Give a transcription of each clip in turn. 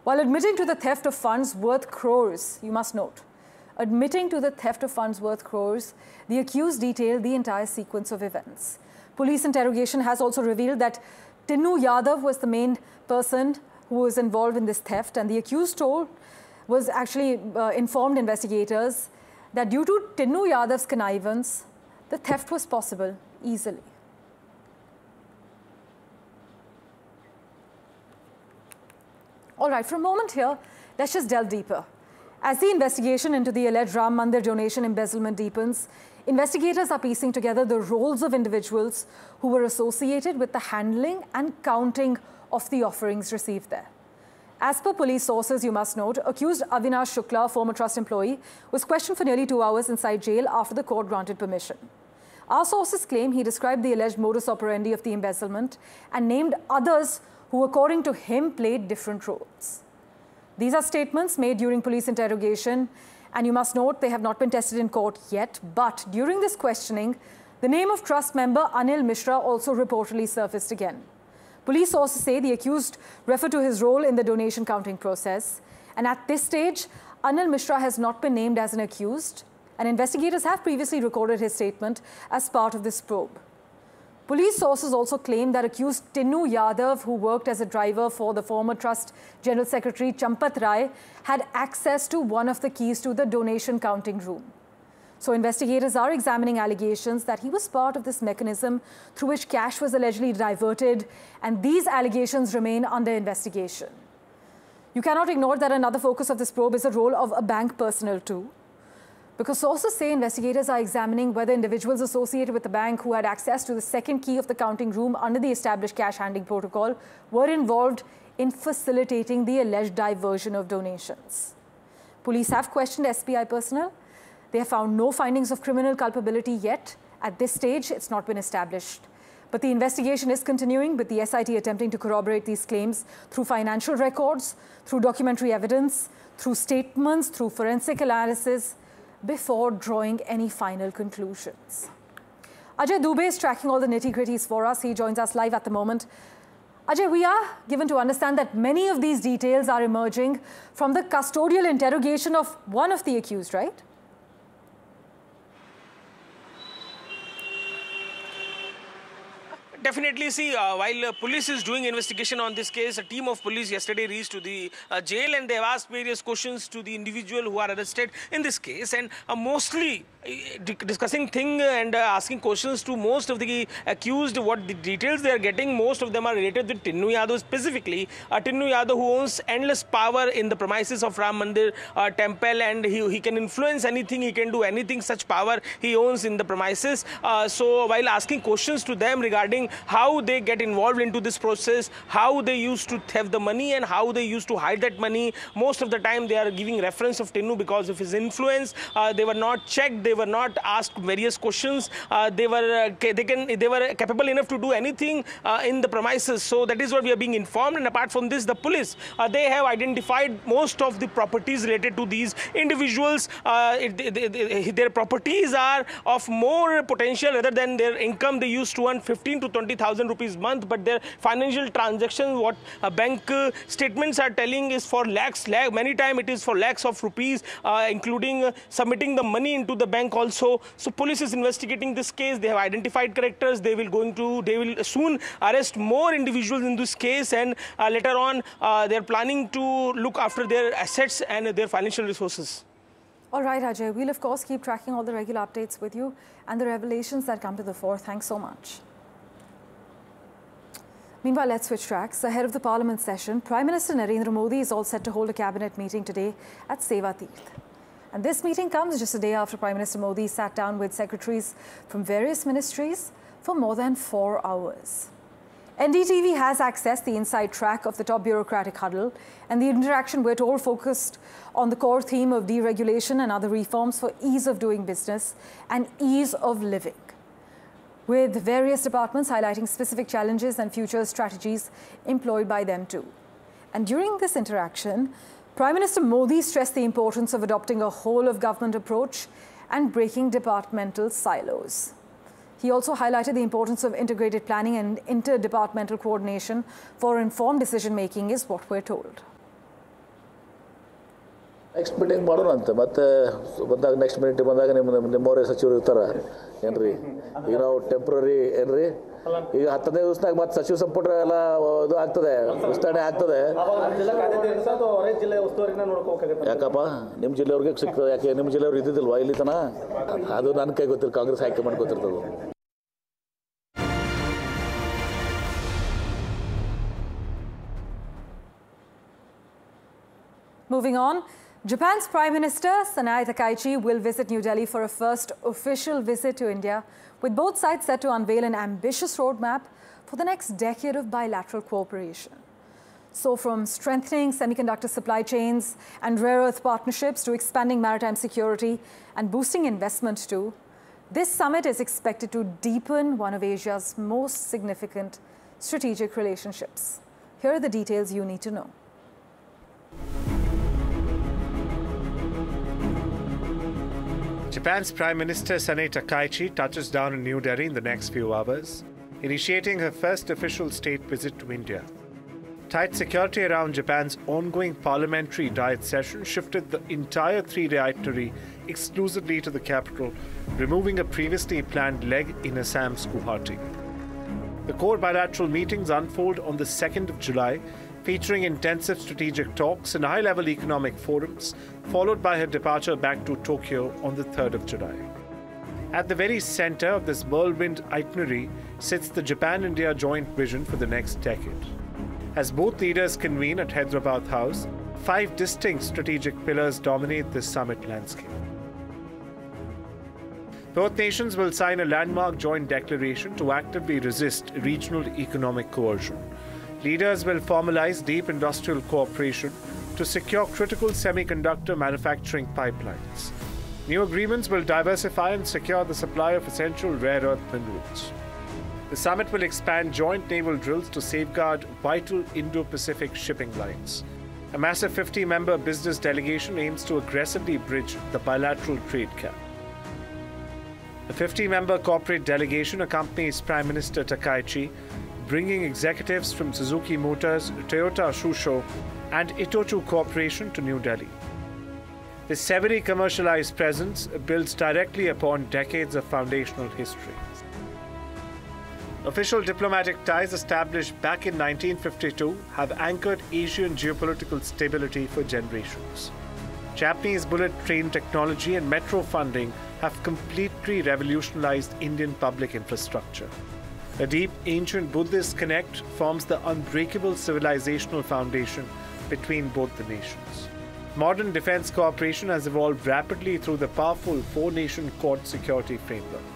While admitting to the theft of funds worth crores, you must note, admitting to the theft of funds worth crores, the accused detailed the entire sequence of events. Police interrogation has also revealed that Tinnu Yadav was the main person who was involved in this theft, and the accused was actually informed investigators that due to Tinnu Yadav's connivance, the theft was possible easily. All right, for a moment here, let's just delve deeper. As the investigation into the alleged Ram Mandir donation embezzlement deepens, investigators are piecing together the roles of individuals who were associated with the handling and counting of the offerings received there. As per police sources, you must note, accused Avinash Shukla, former trust employee, was questioned for nearly 2 hours inside jail after the court granted permission. Our sources claim he described the alleged modus operandi of the embezzlement and named others who, according to him, played different roles. These are statements made during police interrogation, and you must note they have not been tested in court yet, but during this questioning, the name of trust member Anil Mishra also reportedly surfaced again. Police sources say the accused referred to his role in the donation counting process, and at this stage, Anil Mishra has not been named as an accused, and investigators have previously recorded his statement as part of this probe. Police sources also claim that accused Tinnu Yadav, who worked as a driver for the former Trust General Secretary Champat Rai, had access to one of the keys to the donation counting room. So investigators are examining allegations that he was part of this mechanism through which cash was allegedly diverted, and these allegations remain under investigation. You cannot ignore that another focus of this probe is the role of a bank personnel too, because sources say investigators are examining whether individuals associated with the bank who had access to the second key of the counting room under the established cash handling protocol were involved in facilitating the alleged diversion of donations. Police have questioned SBI personnel. They have found no findings of criminal culpability yet. At this stage, it's not been established. But the investigation is continuing, with the SIT attempting to corroborate these claims through financial records, through documentary evidence, through statements, through forensic analysis, before drawing any final conclusions. Ajay Dubey is tracking all the nitty-gritties for us. He joins us live at the moment. Ajay, we are given to understand that many of these details are emerging from the custodial interrogation of one of the accused, right? Definitely, see, while police is doing investigation on this case, a team of police yesterday reached to the jail, and they have asked various questions to the individual who are arrested in this case, and mostly discussing thing and asking questions to most of the accused. What the details they are getting, most of them are related with Tinnu Yadav specifically. Tinnu Yadav, who owns endless power in the premises of Ram Mandir temple, and he can influence anything, he can do anything, such power he owns in the premises. So while asking questions to them regarding how they get involved into this process, how they used to theft the money and how they used to hide that money, most of the time they are giving reference of Tinnu because of his influence. They were not checked, they were not asked various questions. They were capable enough to do anything in the premises. So that is what we are being informed. And apart from this, the police, they have identified most of the properties related to these individuals. Their properties are of more potential rather than their income. They used to earn 15 to 20,000 rupees a month, but their financial transactions, what bank statements are telling, is for many times it is for lakhs of rupees, including submitting the money into the bank also. So police is investigating this case. They have identified characters. They will soon arrest more individuals in this case, and later on they are planning to look after their assets and their financial resources. All right, Ajay, we'll of course keep tracking all the regular updates with you and the revelations that come to the fore. Thanks so much. Meanwhile, let's switch tracks. Ahead of the Parliament session, Prime Minister Narendra Modi is all set to hold a cabinet meeting today at Seva Tirth. And this meeting comes just a day after Prime Minister Modi sat down with secretaries from various ministries for more than 4 hours. NDTV has accessed the inside track of the top bureaucratic huddle, and the interaction, we're told, focused on the core theme of deregulation and other reforms for ease of doing business and ease of living, with various departments highlighting specific challenges and future strategies employed by them too. And during this interaction, Prime Minister Modi stressed the importance of adopting a whole-of-government approach and breaking departmental silos. He also highlighted the importance of integrated planning and interdepartmental coordination for informed decision-making, is what we're told. Next meeting ಮಾಡೋಣ ಅಂತ ಮತ್ತೆ ಬಂದಾಗ next meeting ಬಂದಾಗ ನಿಮ್ಮವರೇ ಸಚಿವರು ಇರ್ತಾರೆ ಏನ್ರಿ ಈಗ ನಾವು ಟೆಂಪ್ರರಿ ಏನ್ರಿ ಈಗ 15 ದಿವಸನಾಗ ಮತ್ತೆ ಸಚಿವ ಸಂಪುಟ ಎಲ್ಲ ಇದು ಆಗ್ತದೆ ವಿಸ್ತರಣೆ ಆಗ್ತದೆ ಯಾಕಪ್ಪ ನಿಮ್ಮ ಜಿಲ್ಲೆಯವ್ರಿಗೆ ಸಿಗ್ತದೆ ಯಾಕೆ ನಿಮ್ಮ ಜಿಲ್ಲೆಯವ್ರು ಇದ್ದಿದ್ದಿಲ್ವಾ ಇಲ್ಲಿ ತನ ಅದು ನನ್ನ ಕೈ ಗೊತ್ತಿಲ್ಲ ಕಾಂಗ್ರೆಸ್ ಹೈಕಮಾಂಡ್ ಗೊತ್ತಿರ್ತದೆ. Moving on, Japan's Prime Minister Sanae Takaichi will visit New Delhi for a first official visit to India, with both sides set to unveil an ambitious roadmap for the next decade of bilateral cooperation. So from strengthening semiconductor supply chains and rare earth partnerships to expanding maritime security and boosting investment too, this summit is expected to deepen one of Asia's most significant strategic relationships. Here are the details you need to know. Japan's Prime Minister Sanae Takaichi touches down in New Delhi in the next few hours, initiating her first official state visit to India. Tight security around Japan's ongoing parliamentary diet session shifted the entire 3-day itinerary exclusively to the capital, removing a previously planned leg in Assam's Guwahati. The core bilateral meetings unfold on the 2nd of July, featuring intensive strategic talks and high-level economic forums, followed by her departure back to Tokyo on the 3rd of July. At the very center of this whirlwind itinerary sits the Japan-India joint vision for the next decade. As both leaders convene at Hyderabad House, 5 distinct strategic pillars dominate this summit landscape. Both nations will sign a landmark joint declaration to actively resist regional economic coercion. Leaders will formalize deep industrial cooperation to secure critical semiconductor manufacturing pipelines. New agreements will diversify and secure the supply of essential rare earth minerals. The summit will expand joint naval drills to safeguard vital Indo-Pacific shipping lines. A massive 50-member business delegation aims to aggressively bridge the bilateral trade gap. The 50-member corporate delegation accompanies Prime Minister Takaichi, bringing executives from Suzuki Motors, Toyota Shusho, and Itochu Corporation to New Delhi. This heavily commercialized presence builds directly upon decades of foundational history. Official diplomatic ties established back in 1952 have anchored Asian geopolitical stability for generations. Japanese bullet train technology and metro funding have completely revolutionized Indian public infrastructure. A deep, ancient Buddhist connect forms the unbreakable civilizational foundation between both the nations. Modern defense cooperation has evolved rapidly through the powerful 4-nation Quad security framework.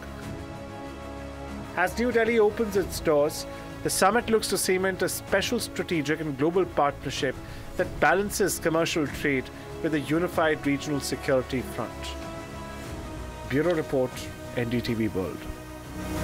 As New Delhi opens its doors, the summit looks to cement a special strategic and global partnership that balances commercial trade with a unified regional security front. Bureau Report, NDTV World.